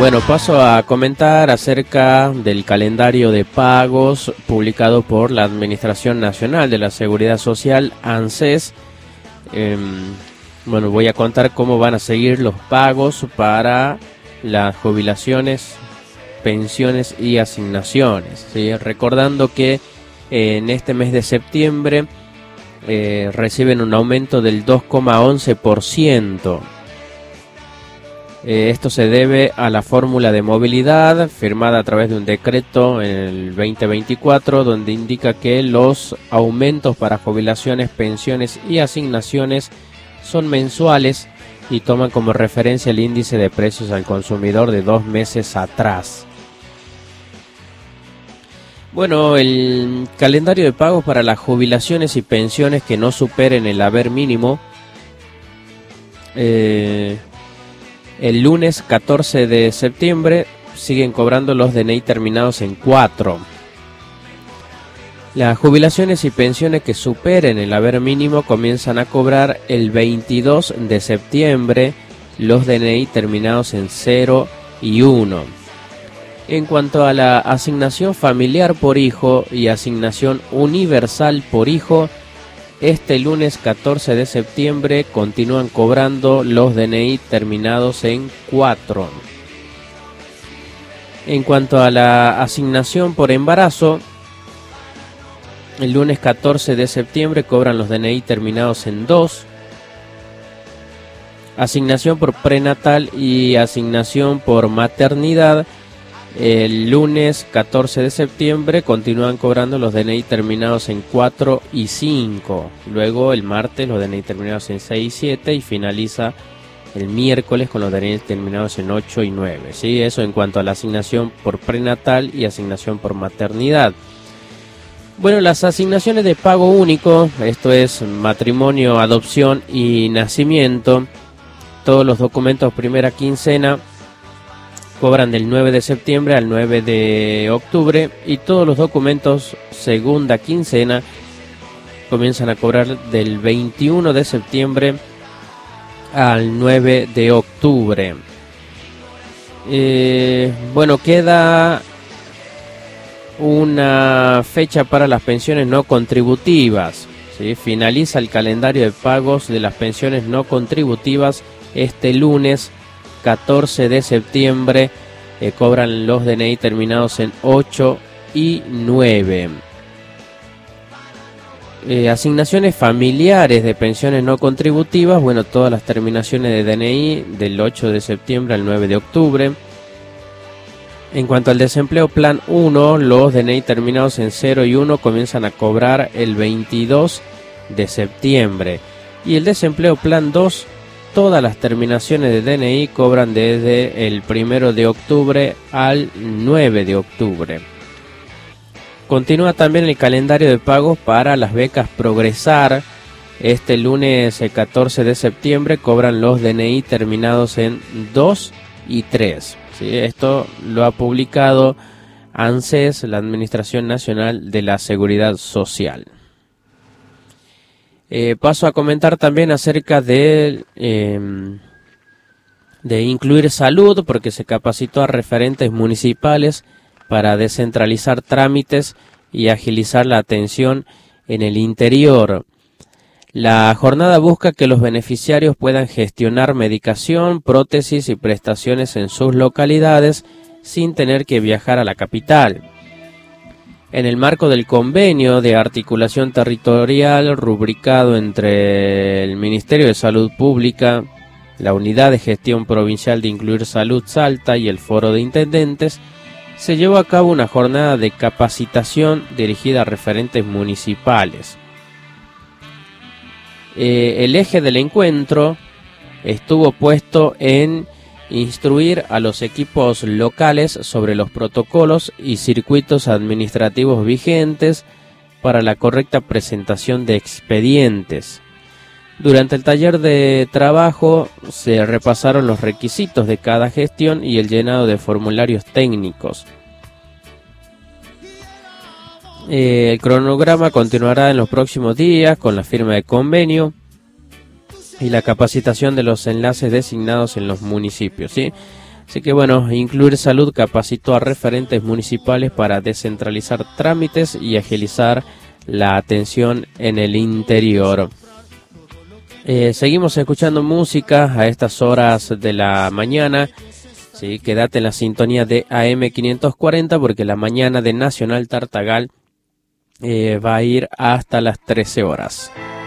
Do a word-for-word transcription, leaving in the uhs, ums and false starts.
Bueno, paso a comentar acerca del calendario de pagos publicado por la Administración Nacional de la Seguridad Social, ANSES. Eh, bueno, voy a contar cómo van a seguir los pagos para las jubilaciones, pensiones y asignaciones, ¿sí? Recordando que eh, en este mes de septiembre eh, reciben un aumento del dos coma once por ciento. Eh, esto se debe a la fórmula de movilidad firmada a través de un decreto en el veinte veinticuatro, donde indica que los aumentos para jubilaciones, pensiones y asignaciones son mensuales y toman como referencia el índice de precios al consumidor de dos meses atrás. Bueno, el calendario de pagos para las jubilaciones y pensiones que no superen el haber mínimo, eh, el lunes catorce de septiembre siguen cobrando los D N I terminados en cuatro. Las jubilaciones y pensiones que superen el haber mínimo comienzan a cobrar el veintidós de septiembre los D N I terminados en cero y uno. En cuanto a la asignación familiar por hijo y asignación universal por hijo, este lunes catorce de septiembre continúan cobrando los D N I terminados en cuatro. En cuanto a la asignación por embarazo, el lunes catorce de septiembre cobran los D N I terminados en dos. Asignación por prenatal y asignación por maternidad, el lunes catorce de septiembre continúan cobrando los D N I terminados en cuatro y cinco. Luego el martes los D N I terminados en seis y siete y finaliza el miércoles con los D N I terminados en ocho y nueve. ¿Sí? Eso en cuanto a la asignación por prenatal y asignación por maternidad. Bueno, las asignaciones de pago único, esto es matrimonio, adopción y nacimiento, todos los documentos primera quincena cobran del nueve de septiembre al nueve de octubre y todos los documentos segunda quincena comienzan a cobrar del veintiuno de septiembre al nueve de octubre. Eh, bueno, queda una fecha para las pensiones no contributivas, ¿sí? Finaliza el calendario de pagos de las pensiones no contributivas este lunes catorce de septiembre. Eh, cobran los D N I terminados en ocho y nueve. Eh, asignaciones familiares de pensiones no contributivas, bueno, todas las terminaciones de D N I del ocho de septiembre al nueve de octubre. En cuanto al desempleo plan uno, los D N I terminados en cero y uno comienzan a cobrar el veintidós de septiembre. Y el desempleo plan dos, todas las terminaciones de D N I cobran desde el primero de octubre al nueve de octubre. Continúa también el calendario de pagos para las becas Progresar. Este lunes catorce de septiembre cobran los D N I terminados en dos y tres. ¿Sí? Esto lo ha publicado ANSES, la Administración Nacional de la Seguridad Social. Eh, paso a comentar también acerca de, eh, de incluir salud, porque se capacitó a referentes municipales para descentralizar trámites y agilizar la atención en el interior. La jornada busca que los beneficiarios puedan gestionar medicación, prótesis y prestaciones en sus localidades sin tener que viajar a la capital. En el marco del convenio de articulación territorial rubricado entre el Ministerio de Salud Pública, la Unidad de Gestión Provincial de Incluir Salud Salta y el Foro de Intendentes, se llevó a cabo una jornada de capacitación dirigida a referentes municipales. Eh, el eje del encuentro estuvo puesto en instruir a los equipos locales sobre los protocolos y circuitos administrativos vigentes para la correcta presentación de expedientes. Durante el taller de trabajo se repasaron los requisitos de cada gestión y el llenado de formularios técnicos. Eh, el cronograma continuará en los próximos días con la firma de convenio y la capacitación de los enlaces designados en los municipios, ¿sí? Así que bueno, Incluir Salud capacitó a referentes municipales para descentralizar trámites y agilizar la atención en el interior. Eh, seguimos escuchando música a estas horas de la mañana. Sí, quédate en la sintonía de A M quinientos cuarenta porque la mañana de Nacional Tartagal eh, va a ir hasta las trece horas.